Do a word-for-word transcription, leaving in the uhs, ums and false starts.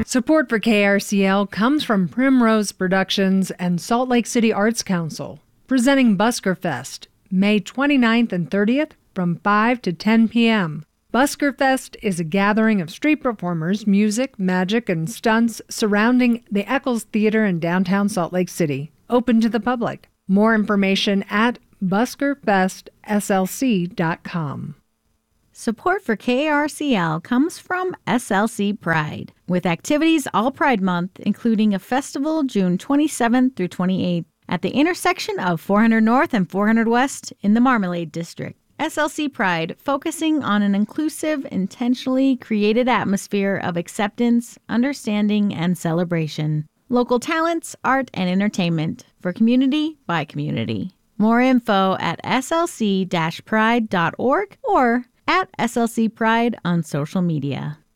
Support for K R C L comes from Primrose Productions and Salt Lake City Arts Council, presenting Busker Fest, May twenty-ninth and thirtieth from five to ten p.m. Busker Fest is a gathering of street performers, music, magic, and stunts surrounding the Eccles Theater in downtown Salt Lake City, open to the public. More information at busker fest s l c dot com. Support for K R C L comes from S L C Pride, with activities all Pride Month, including a festival June twenty-seventh through twenty-eighth at the intersection of four hundred North and four hundred West in the Marmalade District. S L C Pride, focusing on an inclusive, intentionally created atmosphere of acceptance, understanding, and celebration. Local talents, art, and entertainment for community by community. More info at s l c dash pride dot org or at S L C Pride on social media.